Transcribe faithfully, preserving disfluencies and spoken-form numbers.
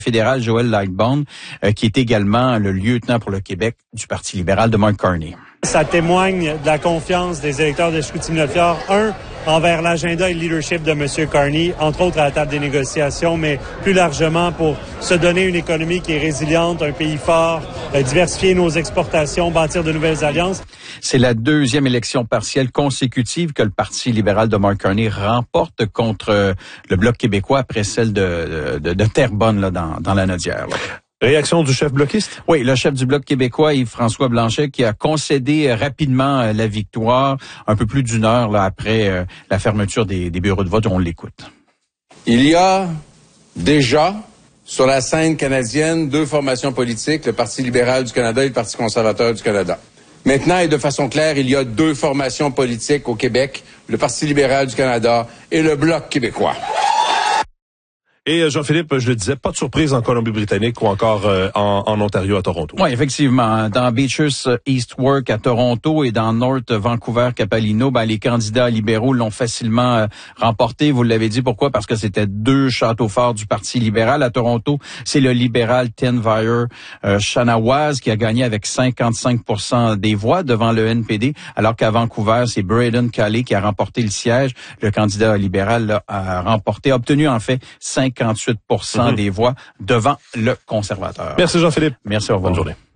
fédéral Joël Lightbound, euh, qui est également le lieutenant pour le Québec du Parti libéral de Mark Carney. Ça témoigne de la confiance des électeurs de Chicoutimi-Notre-Fjord, un, envers l'agenda et le leadership de M. Carney, entre autres à la table des négociations, mais plus largement pour se donner une économie qui est résiliente, un pays fort, euh, diversifier nos exportations, bâtir de nouvelles alliances. C'est la deuxième élection partielle consécutive que le Parti libéral de Mark Carney remporte contre le Bloc québécois après celle de, de, de Terrebonne là, dans, dans la Nodière. Là. Réaction du chef bloquiste? Oui, le chef du Bloc québécois, Yves-François Blanchet, qui a concédé rapidement la victoire un peu plus d'une heure là, après euh, la fermeture des, des bureaux de vote. On l'écoute. Il y a déjà sur la scène canadienne deux formations politiques, le Parti libéral du Canada et le Parti conservateur du Canada. Maintenant, et de façon claire, il y a deux formations politiques au Québec, le Parti libéral du Canada et le Bloc québécois. Et Jean-Philippe, je le disais, pas de surprise en Colombie-Britannique ou encore euh, en, en Ontario à Toronto. Oui, effectivement. Dans Beaches East Work à Toronto et dans North Vancouver-Capalino, ben, les candidats libéraux l'ont facilement euh, remporté. Vous l'avez dit, pourquoi? Parce que c'était deux châteaux forts du Parti libéral. À Toronto, c'est le libéral Tenvire euh, Shanawaz qui a gagné avec cinquante-cinq pour cent des voix devant le N P D, alors qu'à Vancouver, c'est Braden Calley qui a remporté le siège. Le candidat libéral là, a remporté, a obtenu en fait cinquante-huit pour cent mm-hmm. des voix devant le conservateur. Merci Jean-Philippe. Merci, au revoir. Bonne journée.